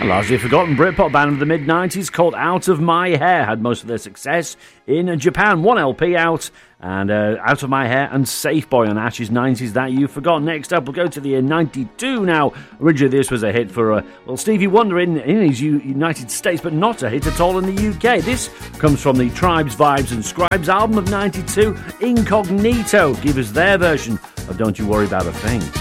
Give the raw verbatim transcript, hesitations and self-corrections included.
largely forgotten Britpop band of the mid nineties called Out of My Hair had most of their success in Japan. One L P out, and uh, Out of My Hair and Safe Boy on Ash's nineties That You Forgot. Next up, we'll go to the year ninety-two now. Originally, this was a hit for, uh, well, Stevie Wonder in, in his U- United States, but not a hit at all in the U K. This comes from the Tribes, Vibes and Scribes album of ninety-two, Incognito. Give us their version of Don't You Worry About a Thing.